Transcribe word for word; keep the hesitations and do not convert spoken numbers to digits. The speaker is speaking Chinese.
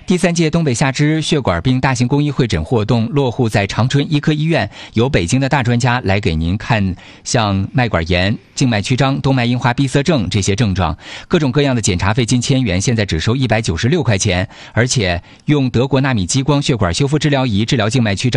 第三届东北下肢血管病大型公益会诊活动落户在长春医科医院，由北京的大专家来给您看像脉管炎、静脉曲张、动脉硬化闭塞症这些症状，各种各样的检查费近千元，现在只收一百九十六块钱，而且用德国纳米激光血管修复治疗仪治疗静脉曲张。